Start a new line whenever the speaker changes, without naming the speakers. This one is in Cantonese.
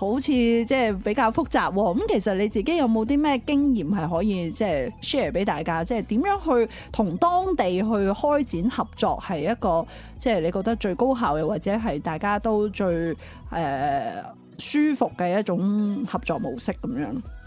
好似即係比較複雜喎。咁其實你自己有冇啲咩經驗係可以即係 share 俾大家？即係點樣去同當地去開展合作係一個即係你覺得最高效嘅，或者係大家都最舒服嘅一種合作模式咁樣？